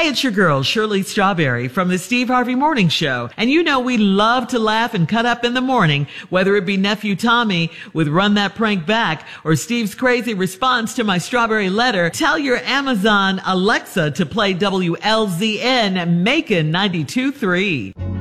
it's your girl, Shirley Strawberry from the Steve Harvey Morning Show. And you know we love to laugh and cut up in the morning, whether it be Nephew Tommy with Run That Prank Back or Steve's crazy response to my strawberry letter. Tell your Amazon Alexa to play WLZN Macon 92.3.